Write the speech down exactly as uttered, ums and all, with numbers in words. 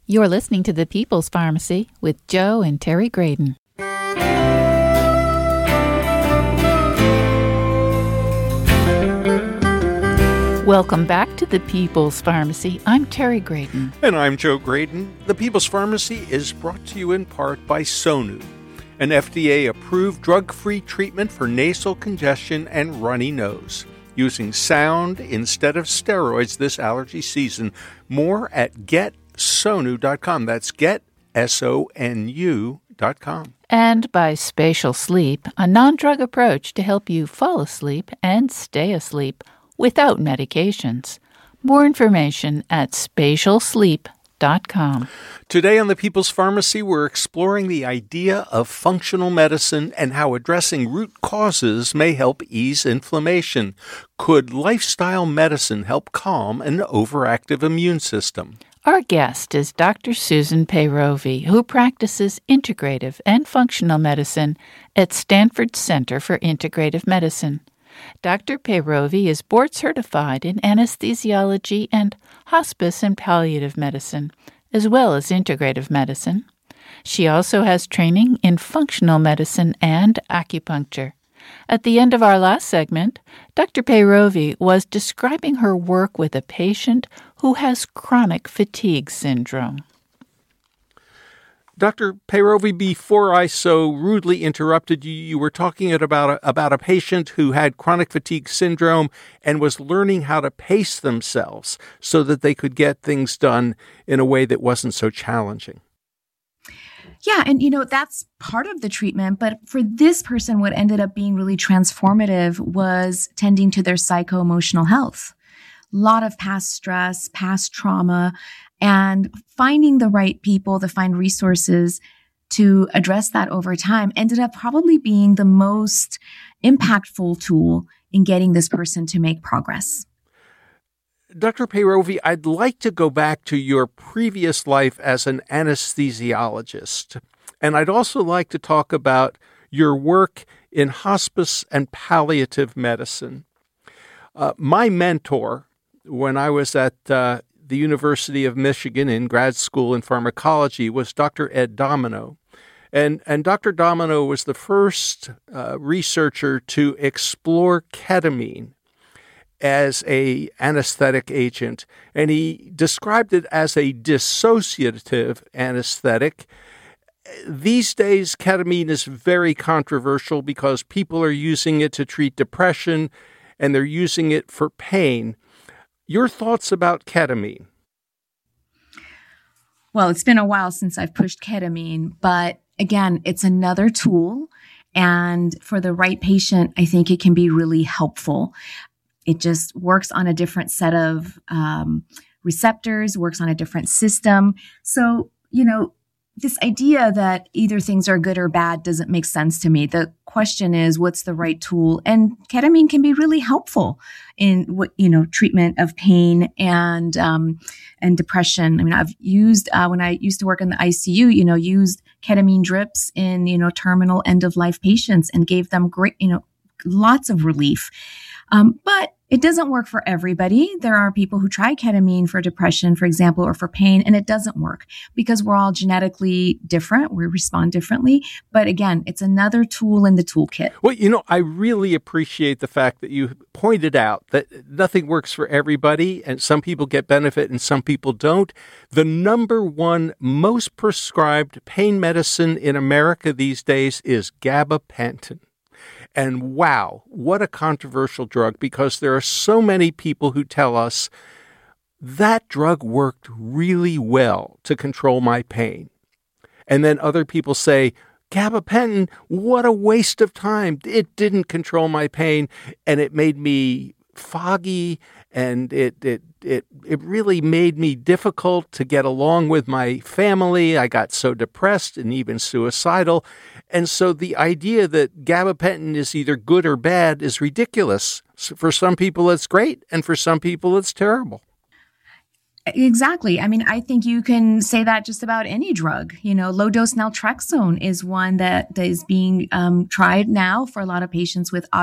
You're listening to The People's Pharmacy with Joe and Terry Graydon. Welcome back to The People's Pharmacy. I'm Terry Graydon. And I'm Joe Graydon. The People's Pharmacy is brought to you in part by Sonu, an F D A-approved drug-free treatment for nasal congestion and runny nose, using sound instead of steroids this allergy season. More at get sonu dot com. That's get, S O N U dot com. And by Spatial Sleep, a non-drug approach to help you fall asleep and stay asleep without medications. More information at spatial sleep dot com. Today on The People's Pharmacy, we're exploring the idea of functional medicine and how addressing root causes may help ease inflammation. Could lifestyle medicine help calm an overactive immune system? Our guest is Doctor Susan Peyrovi, who practices integrative and functional medicine at Stanford Center for Integrative Medicine. Doctor Peyrovi is board-certified in anesthesiology and hospice and palliative medicine, as well as integrative medicine. She also has training in functional medicine and acupuncture. At the end of our last segment, Doctor Peyrovi was describing her work with a patient who has chronic fatigue syndrome. Doctor Peyrovi, before I so rudely interrupted you, you were talking about a, about a patient who had chronic fatigue syndrome and was learning how to pace themselves so that they could get things done in a way that wasn't so challenging. Yeah, and you know, that's part of the treatment, but for this person, what ended up being really transformative was tending to their psycho-emotional health. A lot of past stress, past trauma, and finding the right people to find resources to address that over time ended up probably being the most impactful tool in getting this person to make progress. Doctor Peyrovi, I'd like to go back to your previous life as an anesthesiologist, and I'd also like to talk about your work in hospice and palliative medicine. Uh, my mentor, when I was at uh, the University of Michigan in grad school in pharmacology, was Doctor Ed Domino. And, and Doctor Domino was the first uh, researcher to explore ketamine as a anesthetic agent, and he described it as a dissociative anesthetic. These days, ketamine is very controversial because people are using it to treat depression, and they're using it for pain. Your thoughts about ketamine? Well, it's been a while since I've pushed ketamine, but again, it's another tool, and for the right patient, I think it can be really helpful. It just works on a different set of um, receptors, works on a different system. So, you know, this idea that either things are good or bad doesn't make sense to me. The question is, what's the right tool? And ketamine can be really helpful in what, you know, treatment of pain and, um, and depression. I mean, I've used, uh, when I used to work in the I C U, you know, used ketamine drips in, you know, terminal end of life patients and gave them great, you know, lots of relief. Um, but it doesn't work for everybody. There are people who try ketamine for depression, for example, or for pain, and it doesn't work because we're all genetically different. We respond differently. But again, it's another tool in the toolkit. Well, you know, I really appreciate the fact that you pointed out that nothing works for everybody, and some people get benefit and some people don't. The number one most prescribed pain medicine in America these days is gabapentin. And wow, what a controversial drug, because there are so many people who tell us that drug worked really well to control my pain. And then other people say, gabapentin, what a waste of time. It didn't control my pain, and it made me foggy, and it it it it really made me difficult to get along with my family. I got so depressed and even suicidal. And so the idea that gabapentin is either good or bad is ridiculous. For some people, it's great, and for some people, it's terrible. Exactly. I mean, I think you can say that just about any drug. You know, low-dose naltrexone is one that, that is being um, tried now for a lot of patients with